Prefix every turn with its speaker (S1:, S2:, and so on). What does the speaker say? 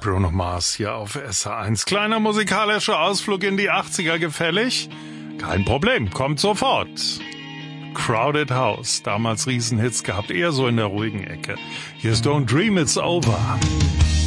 S1: Bruno Mars hier auf SR1. Kleiner musikalischer Ausflug in die 80er gefällig? Kein Problem, kommt sofort. Crowded House, damals Riesenhits gehabt, eher so in der ruhigen Ecke. Hier ist Don't Dream It's Over.